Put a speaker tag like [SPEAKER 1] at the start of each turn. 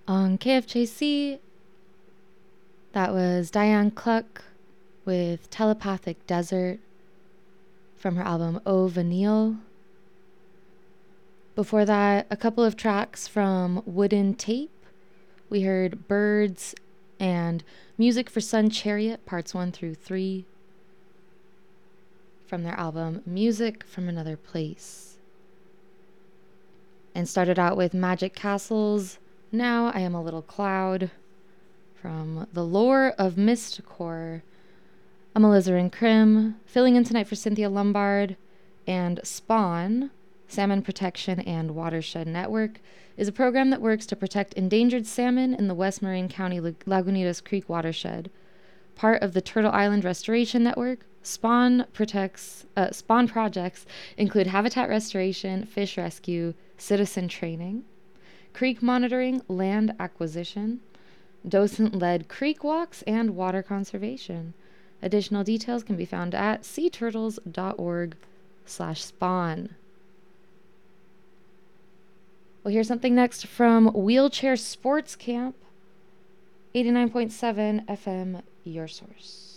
[SPEAKER 1] On KFJC, that was Diane Cluck with Telepathic Desert from her album Au Vanille. Before that, a couple of tracks from Wooden Tape. We heard Birds and Music for Sun Chariot, parts 1 through 3, from their album Music from Another Place. And started out with Magic Castle's Now I Am a Little Cloud, from The Lore of Mistcore. I'm Alizarin Krim, filling in tonight for Cynthia Lombard, and Spawn, Salmon Protection and Watershed Network, is a program that works to protect endangered salmon in the West Marin County Lagunitas Creek watershed. Part of the Turtle Island Restoration Network, Spawn projects include habitat restoration, fish rescue, citizen training, creek monitoring, land acquisition, docent-led creek walks, and water conservation. Additional details can be found at seaturtles.org/spawn. We'll hear something next from Wheelchair Sports Camp, 89.7 FM, your source.